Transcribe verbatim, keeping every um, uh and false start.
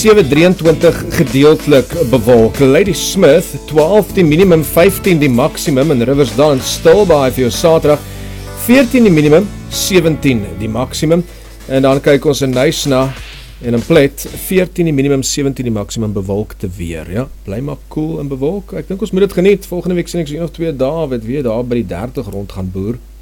sewe drieëntwintig gedeeltelik bewolk. Ladysmith twaalf die minimum, vyftien die maksimum in Riversdale en Stilbaai vir jou Saterdag, veertien die minimum, sewentien die maksimum. En dan kyk ons in Nysna en in Plet, veertien die minimum, sewentien die maksimum bewolkte weer. Ja, bly maar cool en bewolk. Ek dink ons moet dit geniet. Volgende week sien ek so een of twee dae, wat weer daar by die dertig rond gaan boer.